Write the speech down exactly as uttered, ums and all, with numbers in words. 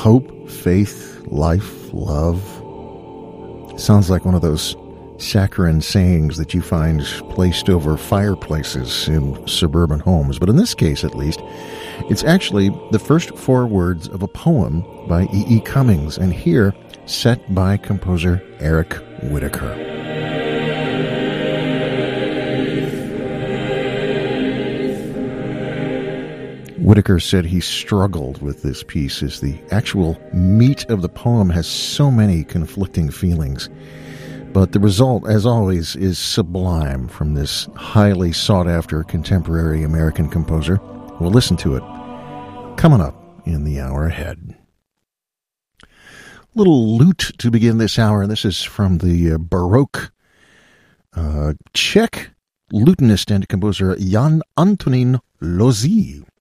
hope, faith, life, love. Sounds like one of those saccharine sayings that you find placed over fireplaces in suburban homes. But in this case, at least, it's actually the first four words of a poem by E E. Cummings, and here set by composer Eric Whitacre. Whitacre said he struggled with this piece as the actual meat of the poem has so many conflicting feelings. But the result, as always, is sublime from this highly sought-after contemporary American composer. We'll listen to it coming up in the hour ahead. Little lute to begin this hour. This is from the uh, Baroque uh, Czech lutenist and composer Jan Antonín Lózí.